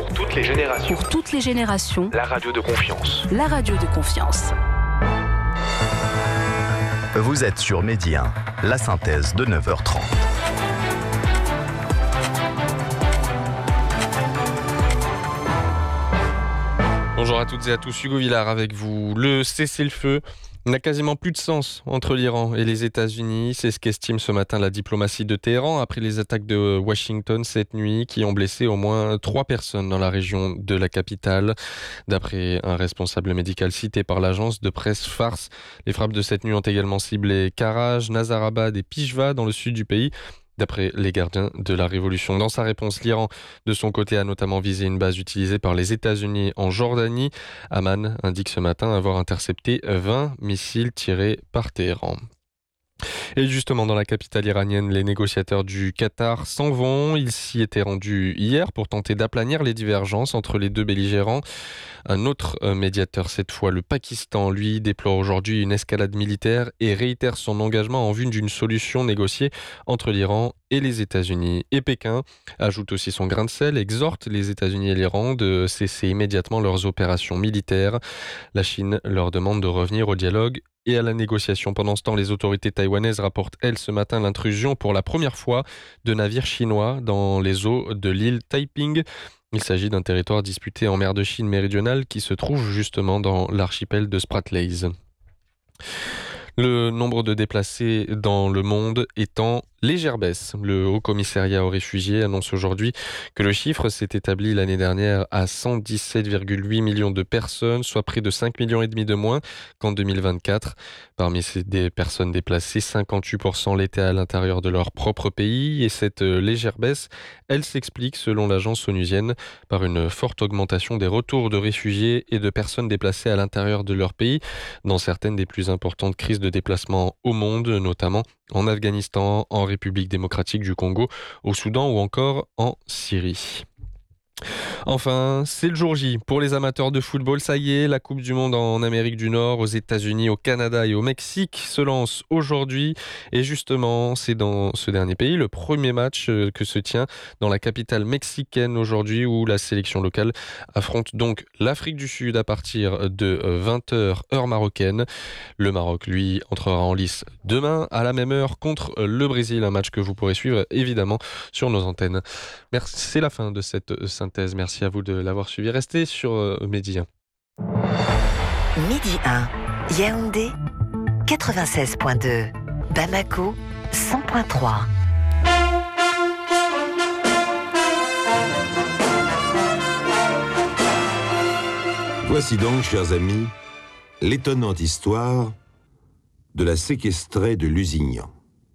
Pour toutes les générations. Pour toutes les générations. La radio de confiance. La radio de confiance. Vous êtes sur Midi 1, la synthèse de 9h30. Bonjour à toutes et à tous, Hugo Villard avec vous. Le cessez-le-feu n'a quasiment plus de sens entre l'Iran et les États-Unis. C'est ce qu'estime ce matin la diplomatie de Téhéran après les attaques de Washington cette nuit qui ont blessé au moins 3 personnes dans la région de la capitale. D'après un responsable médical cité par l'agence de presse Fars, les frappes de cette nuit ont également ciblé Karaj, Nazarabad et Pijva dans le sud du pays. D'après les gardiens de la Révolution. Dans sa réponse, l'Iran, de son côté, a notamment visé une base utilisée par les États-Unis en Jordanie. Amman indique ce matin avoir intercepté 20 missiles tirés par Téhéran. Et justement, dans la capitale iranienne, les négociateurs du Qatar s'en vont. Ils s'y étaient rendus hier pour tenter d'aplanir les divergences entre les deux belligérants. Un autre médiateur, cette fois le Pakistan, lui, déplore aujourd'hui une escalade militaire et réitère son engagement en vue d'une solution négociée entre l'Iran et les États-Unis. Et Pékin ajoute aussi son grain de sel, exhorte les États-Unis et l'Iran de cesser immédiatement leurs opérations militaires. La Chine leur demande de revenir au dialogue et à la négociation. Pendant ce temps, les autorités taïwanaises rapportent, elles, ce matin, l'intrusion pour la première fois de navires chinois dans les eaux de l'île Taiping. Il s'agit d'un territoire disputé en mer de Chine méridionale qui se trouve justement dans l'archipel de Spratleys. Le nombre de déplacés dans le monde est en légère baisse. Le Haut Commissariat aux réfugiés annonce aujourd'hui que le chiffre s'est établi l'année dernière à 117,8 millions de personnes, soit près de 5,5 millions de moins qu'en 2024. Parmi ces personnes déplacées, 58% l'étaient à l'intérieur de leur propre pays. Et cette légère baisse, elle s'explique, selon l'agence onusienne, par une forte augmentation des retours de réfugiés et de personnes déplacées à l'intérieur de leur pays, dans certaines des plus importantes crises de déplacement au monde, notamment en Afghanistan, en République démocratique du Congo, au Soudan ou encore en Syrie. Enfin, c'est le jour J. Pour les amateurs de football, ça y est, la Coupe du Monde en Amérique du Nord, aux États-Unis, au Canada et au Mexique se lance aujourd'hui. Et justement, c'est dans ce dernier pays le premier match que se tient dans la capitale mexicaine aujourd'hui, où la sélection locale affronte donc l'Afrique du Sud à partir de 20h heure marocaine. Le Maroc, lui, entrera en lice demain à la même heure contre le Brésil, un match que vous pourrez suivre évidemment sur nos antennes. Merci, c'est la fin de cette synthèse. Merci à vous de l'avoir suivi. Restez sur Midi 1. Midi 1, Yaoundé 96.2, Bamako 100.3. Voici donc, chers amis, l'étonnante histoire de la séquestrée de Lusignan.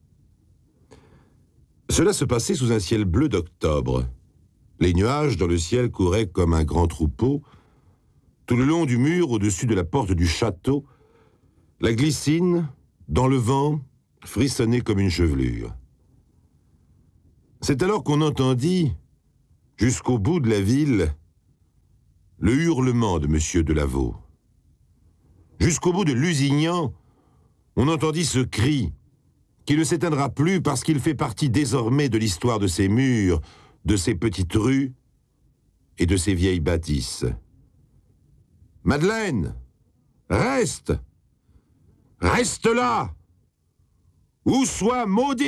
Cela se passait sous un ciel bleu d'octobre. Les nuages dans le ciel couraient comme un grand troupeau. Tout le long du mur, au-dessus de la porte du château, la glycine, dans le vent, frissonnait comme une chevelure. C'est alors qu'on entendit, jusqu'au bout de la ville, le hurlement de M. Delaveau. Jusqu'au bout de Lusignan, on entendit ce cri, qui ne s'éteindra plus parce qu'il fait partie désormais de l'histoire de ces murs, de ces petites rues et de ces vieilles bâtisses. « Madeleine, reste! Reste là! Ou sois maudite !»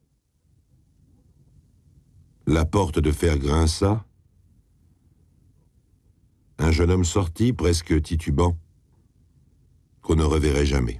La porte de fer grinça. Un jeune homme sortit, presque titubant, qu'on ne reverrait jamais.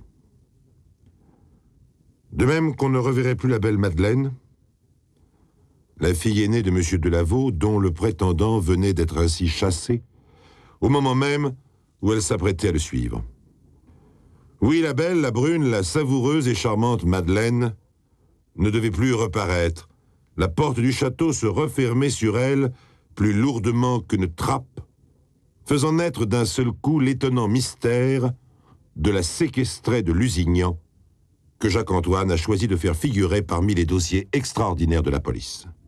De même qu'on ne reverrait plus la belle Madeleine, la fille aînée de M. Delaveau, dont le prétendant venait d'être ainsi chassé, au moment même où elle s'apprêtait à le suivre. Oui, la belle, la brune, la savoureuse et charmante Madeleine ne devait plus reparaître. La porte du château se refermait sur elle plus lourdement qu'une trappe, faisant naître d'un seul coup l'étonnant mystère de la séquestrée de Lusignan, que Jacques-Antoine a choisi de faire figurer parmi les dossiers extraordinaires de la police.